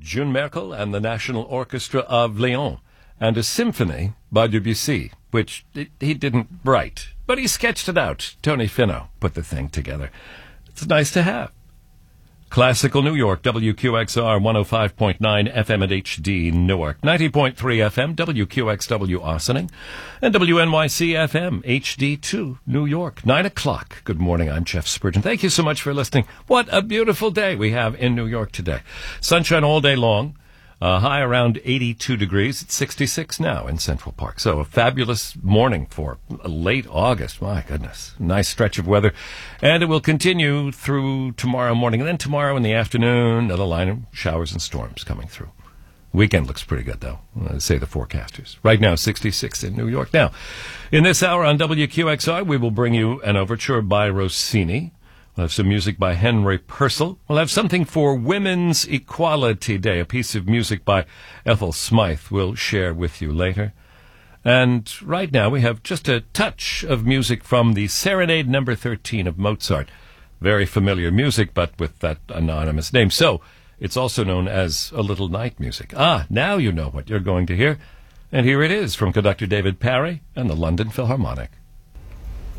June Merkel and the National Orchestra of Lyon, and a symphony by Debussy, which he didn't write, but he sketched it out. Tony Finau put the thing together. It's nice to have. Classical New York, WQXR 105.9 FM at HD Newark, 90.3 FM, WQXW Ossining, and WNYC FM HD2 New York, 9 o'clock. Good morning, I'm Jeff Spurgeon. Thank you so much for listening. What a beautiful day we have in New York today. Sunshine all day long. High around 82 degrees. It's 66 now in Central Park. So a fabulous morning for late August. My goodness. Nice stretch of weather. And it will continue through tomorrow morning. And then tomorrow in the afternoon, another line of showers and storms coming through. Weekend looks pretty good, though, say the forecasters. Right now, 66 in New York. Now, in this hour on WQXR, we will bring you an overture by Rossini. We'll have some music by Henry Purcell. We'll have something for Women's Equality Day, a piece of music by Ethel Smythe we'll share with you later. And right now we have just a touch of music from the Serenade No. 13 of Mozart. Very familiar music, but with that anonymous name. So it's also known as A Little Night Music. Now you know what you're going to hear. And here it is from conductor David Parry and the London Philharmonic.